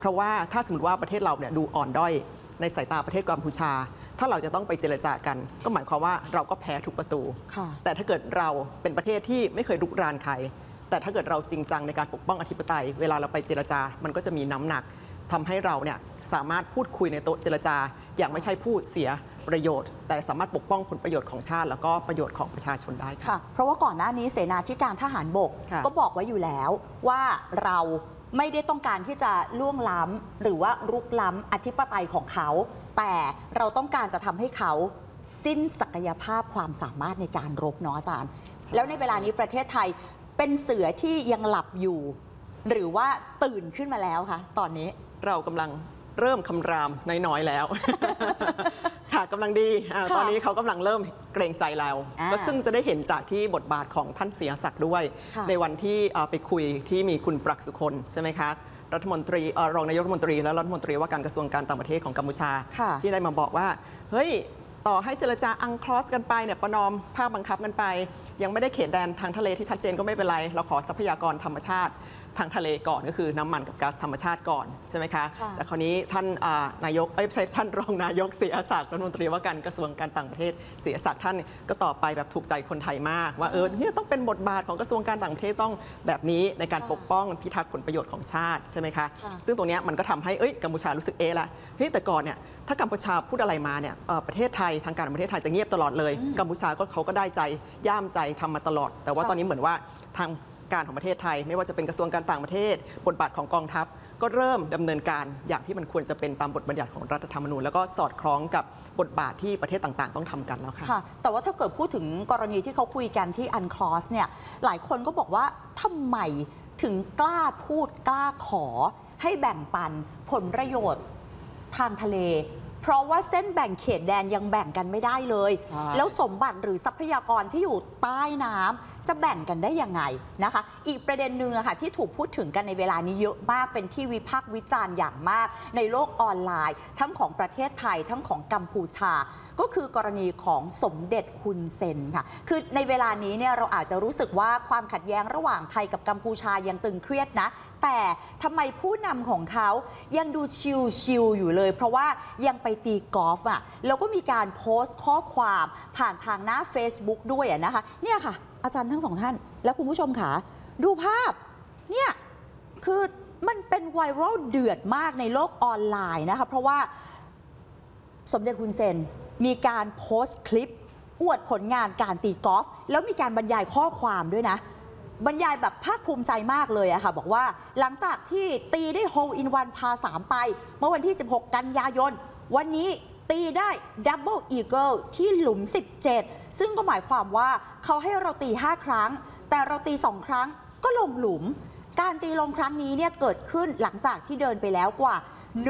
เพราะว่าถ้าสมมติว่าประเทศเราเนี่ยดูอ่อนด้อยในสายตาประเทศกัมพูชาถ้าเราจะต้องไปเจรจากันก็หมายความว่าเราก็แพ้ทุกประตูแต่ถ้าเกิดเราเป็นประเทศที่ไม่เคยรุกรานใครแต่ถ้าเกิดเราจริงจังในการปกป้องอธิปไตยเวลาเราไปเจรจามันก็จะมีน้ำหนักทำให้เราเนี่ยสามารถพูดคุยในโต๊ะเจรจาอย่างไม่ใช่พูดเสียประโยชน์แต่สามารถปกป้องผลประโยชน์ของชาติแล้วก็ประโยชน์ของประชาชนได้ค่ะเพราะว่าก่อนหน้านี้เสนาธิการทหารบกก็บอกไว้อยู่แล้วว่าเราไม่ได้ต้องการที่จะล่วงล้ำหรือว่ารุกล้ำอธิปไตยของเขาแต่เราต้องการจะทำให้เขาสิ้นศักยภาพความสามารถในการรบเนาะอาจารย์แล้วในเวลานี้ประเทศไทยเป็นเสือที่ยังหลับอยู่หรือว่าตื่นขึ้นมาแล้วคะตอนนี้เรากำลังเริ่มคำรามน้อยๆแล้วค่ะกำลังดีตอนนี้เขากำลังเริ่มเกรงใจเราก็ซึ่งจะได้เห็นจากที่บทบาทของท่านเสียศักดิ์ด้วยในวันที่ไปคุยที่มีคุณปรักษ์สุคนใช่ไหมคะรัฐมนตรีรองนายกรัฐมนตรีและรัฐมนตรีว่าการกระทรวงการต่างประเทศของกัมพูชาที่ได้มาบอกว่าเฮ้ยต่อให้เจรจาอังคลอสกันไปเนี่ยประนอมภาคบังคับกันไปยังไม่ได้เขตแดนทางทะเลที่ชัดเจนก็ไม่เป็นไรเราขอทรัพยากรธรรมชาติทางทะเลก่อนก็คือน้ำมันกับก๊าซธรรมชาติก่อนใช่ไหมคะแต่คราวนี้ท่านนายกไม่ใช่ท่านรองนายกเสียศักดิ์รัฐมนตรีว่าการกระทรวงการต่างประเทศเสียศักดิ์ท่านก็ตอบไปแบบถูกใจคนไทยมากว่าเนี่ยต้องเป็นบทบาทของกระทรวงการต่างประเทศต้องแบบนี้ในการปกป้องพิทักษ์ผลประโยชน์ของชาติใช่ไหมคะซึ่งตรงนี้มันก็ทำให้กัมพูชารู้สึกละเฮ้ยแต่ก่อนเนี่ยถ้ากัมพูชาพูดอะไรมาเนี่ยประเทศไทยทางการประเทศไทยจะเงียบตลอดเลยกัมพูชาก็เขาก็ได้ใจย่ามใจทำมาตลอดแต่ว่าตอนนี้เหมือนว่าทางการของประเทศไทยไม่ว่าจะเป็นกระทรวงการต่างประเทศบทบาทของกองทัพก็เริ่มดำเนินการอย่างที่มันควรจะเป็นตามบทบัญญัติของรัฐธรรมนูญแล้วก็สอดคล้องกับบทบาทที่ประเทศต่างๆต้องทำกันแล้วค่ะแต่ว่าถ้าเกิดพูดถึงกรณีที่เขาคุยกันที่อันคลอสเนี่ยหลายคนก็บอกว่าทำไมถึงกล้าพูดกล้าขอให้แบ่งปันผลประโยชน์ทางทะเลเพราะว่าเส้นแบ่งเขตแดนยังแบ่งกันไม่ได้เลยแล้วสมบัติหรือทรัพยากรที่อยู่ใต้น้ำจะแบ่งกันได้ยังไงนะคะอีกประเด็นหนึ่งค่ะที่ถูกพูดถึงกันในเวลานี้เยอะมากเป็นที่วิพากษ์วิจารณ์อย่างมากในโลกออนไลน์ทั้งของประเทศไทยทั้งของกัมพูชาก็คือกรณีของสมเด็จฮุนเซนค่ะคือในเวลานี้เนี่ยเราอาจจะรู้สึกว่าความขัดแย้งระหว่างไทยกับกัมพูชายังตึงเครียดนะแต่ทำไมผู้นำของเขายังดูชิลๆอยู่เลยเพราะว่ายังไปตีกอล์ฟอ่ะแล้วก็มีการโพสต์ข้อความผ่านทางหน้า Facebook ด้วยนะคะเนี่ยค่ะอาจารย์ทั้งสองท่านและคุณผู้ชมค่ะดูภาพเนี่ยคือมันเป็นไวรัลเดือดมากในโลกออนไลน์นะคะเพราะว่าสมเด็จฮุนเซนมีการโพสต์คลิปอวดผลงานการตีกอล์ฟแล้วมีการบรรยายข้อความด้วยนะบรรยายแบบภาคภูมิใจมากเลยอะค่ะบอกว่าหลังจากที่ตีได้โฮลอินวันพา3ไปเมื่อวันที่16กันยายนวันนี้ตีได้ดับเบิลอีเกิลที่หลุม17ซึ่งก็หมายความว่าเขาให้เราตี5ครั้งแต่เราตี2ครั้งก็ลงหลุมการตีลงครั้งนี้เนี่ยเกิดขึ้นหลังจากที่เดินไปแล้วกว่า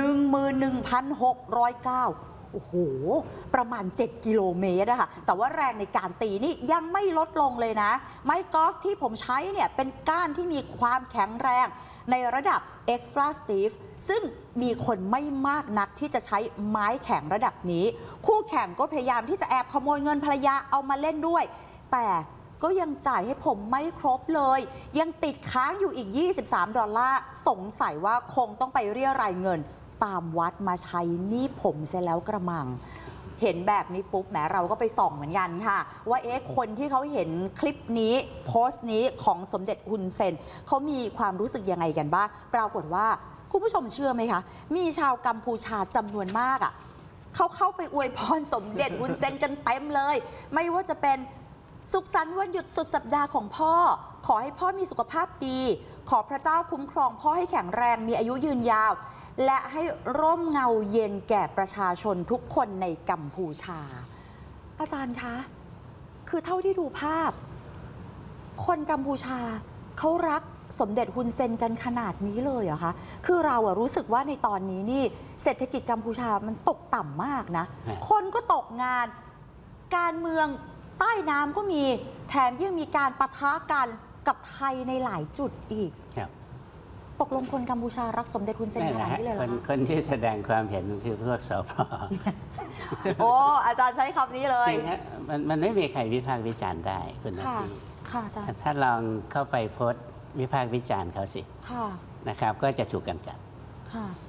11,609โอ้โหประมาณ7กิโลเมตรอะค่ะแต่ว่าแรงในการตีนี่ยังไม่ลดลงเลยนะไม้กอล์ฟที่ผมใช้เนี่ยเป็นก้านที่มีความแข็งแรงในระดับ Extra Stiff ซึ่งมีคนไม่มากนักที่จะใช้ไม้แข็งระดับนี้คู่แข่งก็พยายามที่จะแอบขโมยเงินภรรยาเอามาเล่นด้วยแต่ก็ยังจ่ายให้ผมไม่ครบเลยยังติดค้างอยู่อีก$23สงสัยว่าคงต้องไปเรียรายเงินตามวัดมาใช้หนี้ผมเสียแล้วกระมังเห็นแบบนี้ปุ๊บแหมเราก็ไปส่องเหมือนกันค่ะว่าคนที่เขาเห็นคลิปนี้โพสต์นี้ของสมเด็จฮุนเซนเขามีความรู้สึกยังไงกันบ้างปรากฏว่าคุณผู้ชมเชื่อไหมคะมีชาวกัมพูชาจำนวนมากเขาเข้าไปอวยพรสมเด็จฮุนเซนกันเต็มเลยไม่ว่าจะเป็นสุขสันต์วันหยุดสุดสัปดาห์ของพ่อขอให้พ่อมีสุขภาพดีขอพระเจ้าคุ้มครองพ่อให้แข็งแรงมีอายุยืนยาวและให้ร่มเงาเย็นแก่ประชาชนทุกคนในกัมพูชาอาจารย์คะคือเท่าที่ดูภาพคนกัมพูชาเขารักสมเด็จฮุนเซนกันขนาดนี้เลยเหรอคะคือเรารู้สึกว่าในตอนนี้นี่เศรษฐกิจกัมพูชามันตกต่ำมากนะคนก็ตกงานการเมืองใต้น้ำก็มีแถมยังมีการปะทะกันกับไทยในหลายจุดอีกตกลงคนกัมพูชารักสมเด็จฮุนเซนขนาดนี้เลยเหรอคะคนที่แสดงความเห็นคือพวกสภโอ้อาจารย์ใช้คำนี้เลยจริงฮะมันไม่มีใครวิพากษ์วิจารณ์ได้คุณนัทธีค่ะอาจารย์ถ้าลองเข้าไปโพสต์วิพากษ์วิจารณ์เขาสินะครับก็จะถูกกำจัด